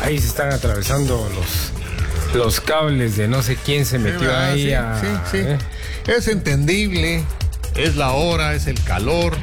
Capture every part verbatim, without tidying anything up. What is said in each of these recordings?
ahí se están atravesando los, los cables de no sé quién se metió Ah, ahí sí, a... sí, sí. ¿eh? Es entendible, es la hora, es el calor.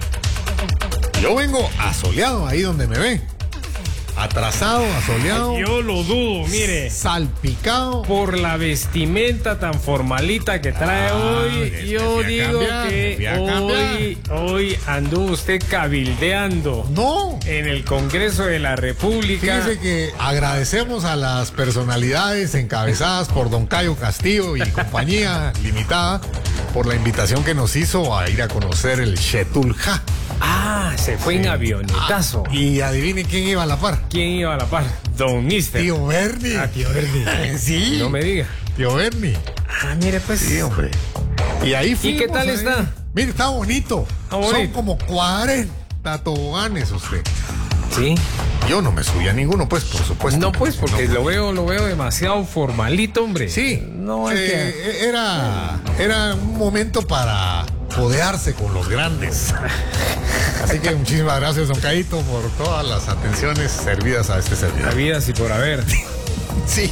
Yo vengo asoleado ahí donde me ve. Atrasado, asoleado. Yo lo dudo, mire. Salpicado. Por la vestimenta tan formalita que trae Ah, hoy, es yo que fui a digo cambiar, fui que a hoy, hoy anduvo usted cabildeando No. en el Congreso de la República. Fíjese que agradecemos a las personalidades encabezadas por don Cayo Castillo y compañía limitada por la invitación que nos hizo a ir a conocer el Shetulja. Ah, se fue en avionetazo. Ah, y adivine quién iba a la par. ¿Quién iba a la par? Don Mister. Tío Bernie. Ah, tío Bernie. Sí. No me diga. Tío Bernie. Ah, mire pues. Sí, hombre. Y ahí fuimos. qué tal ahí. está? Mire, está bonito. Está bonito. Son como cuarenta toboganes usted. Sí. Yo no me subí a ninguno, pues, por supuesto. No, pues, porque No. lo veo, lo veo demasiado formalito, hombre. Sí. No, es Eh, que... era, era un momento para codearse con los grandes. Así que muchísimas gracias, don Caíto, por todas las atenciones servidas a este servidor. Habidas y por haber. Sí.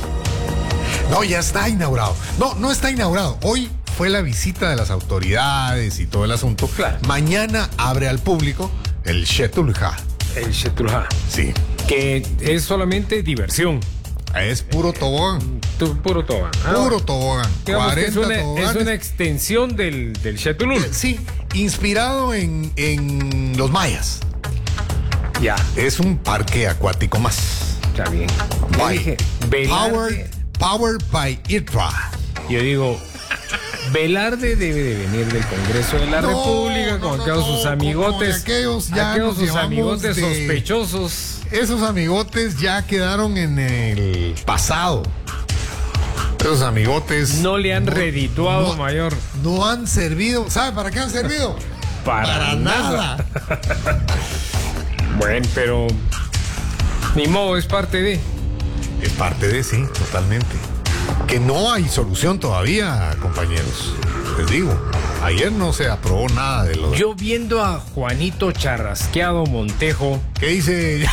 No, ya está inaugurado. No, no está inaugurado. Hoy fue la visita de las autoridades y todo el asunto. Claro. Mañana abre al público el Shetulja. El Shetulja. Sí. Que es solamente diversión. Es puro tobogán. Tu- Puro tobogán. Ah, Puro tobogán. digamos que es cuarenta una, es toboganes. una extensión del, del Shetulul. Sí, inspirado en, en los mayas. Ya, Es un parque acuático más. está bien. Yo By- dije, Velarde, Powered, powered by I T R A. yo digo, Velarde debe de venir del Congreso de la No, República no, con no, aquellos no, sus como amigotes, aquellos ya aquellos nos sus llevamos amigotes de- sospechosos. Esos amigotes ya quedaron en el pasado. Esos amigotes No le han redituado, no- mayor. no han servido. ¿Sabe para qué han servido? Para, nada. Bueno, pero ni modo, es parte de. Es parte de, sí, totalmente. Que no hay solución todavía, compañeros. Les digo, ayer no se aprobó nada de lo... Yo viendo a Juanito Charrasqueado Montejo. ¿Qué dice?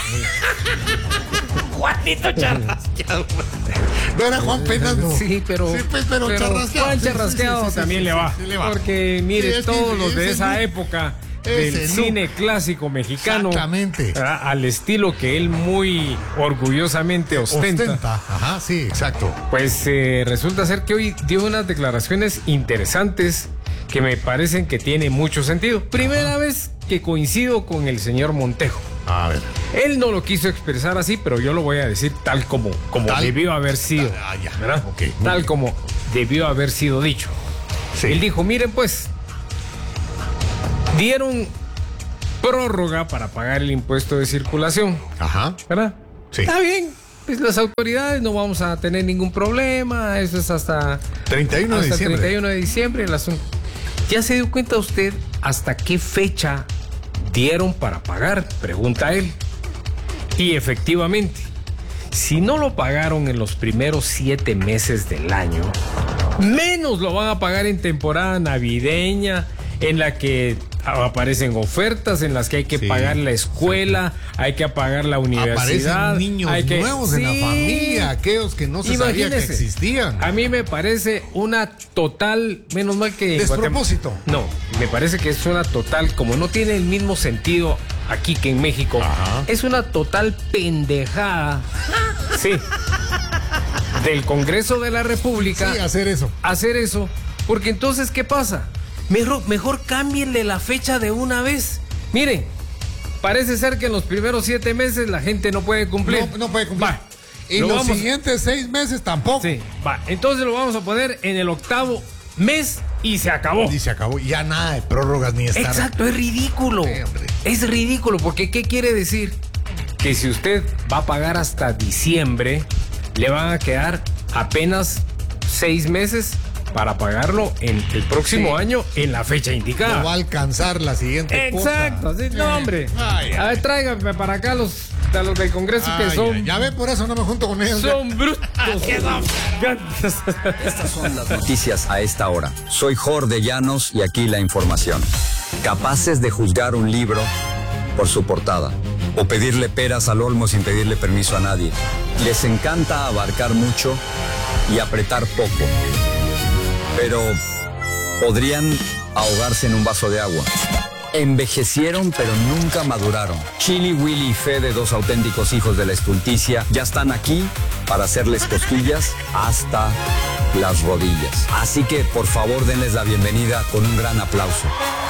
Juanito Charrasqueado. No era Juan Penas, no. Sí, pero, Sí, pues, pero, Charrasqueado. Juan Sí, sí, Charrasqueado sí, sí, sí, también sí, le, sí, va, sí, le va. Porque mire, Sí, es que todos los de ese esa no- época ese del no. cine clásico mexicano, Exactamente. ¿verdad? Al estilo que él muy orgullosamente ostenta, Ostenta. Ajá, sí, exacto. pues eh, resulta ser que hoy dio unas declaraciones interesantes que me parecen que tiene mucho sentido. Primera vez que coincido con el señor Montejo. A ver. Él no lo quiso expresar así, pero yo lo voy a decir tal como, como Tal- debió haber sido. Ah, ya. ¿Verdad? Ok, muy Tal bien. como debió haber sido dicho. Sí. Él dijo, miren pues, dieron prórroga para pagar el impuesto de circulación, Ajá. ¿verdad? Sí. Está bien, pues las autoridades no vamos a tener ningún problema, eso es hasta, treinta y uno de hasta el diciembre. treinta y uno de diciembre el asunto. ¿Ya se dio cuenta usted hasta qué fecha dieron para pagar? Pregunta él. Y efectivamente, si no lo pagaron en los primeros siete meses del año, menos lo van a pagar en temporada navideña, en la que aparecen ofertas, en las que hay que Sí, pagar la escuela, hay que pagar la universidad. Aparecen niños hay que, nuevos en la Sí. familia, aquellos que no se sabía que Imagínese, existían. A mí me parece una total, menos mal que... Despropósito. No, me parece que es una total, como no tiene el mismo sentido aquí que en México, Ajá. es una total pendejada, sí, del Congreso de la República Sí, hacer eso. hacer eso, porque entonces, ¿qué pasa? Mejor, mejor cámbienle la fecha de una vez. Miren, parece ser que en los primeros siete meses la gente no puede cumplir. No, no puede cumplir. Va, En lo los vamos- siguientes seis meses tampoco. Sí, va. Entonces lo vamos a poner en el octavo mes y se acabó. Y se acabó. Ya nada de prórrogas ni estar. Exacto, es ridículo. Sí, hombre. Es ridículo, porque ¿qué quiere decir? Que si usted va a pagar hasta diciembre, le van a quedar apenas seis meses para pagarlo en el próximo Sí. año en la fecha indicada. No va a alcanzar la siguiente Exacto, cosa. sí, no, hombre. Ay, A ay. ver, tráigame para acá los, a los del Congreso Ay, que son, ay, ya ve, por eso no me junto con ellos. son brutos. Estas son las noticias a esta hora. Soy Jorge Llanos y aquí la información. Capaces de juzgar un libro por su portada. o pedirle peras al olmo sin pedirle permiso a nadie. Les encanta abarcar mucho y apretar poco, pero podrían ahogarse en un vaso de agua. Envejecieron pero nunca maduraron. Chili, Willy y Fede, dos auténticos hijos de la estulticia, ya están aquí para hacerles cosquillas hasta las rodillas. Así que por favor denles la bienvenida con un gran aplauso.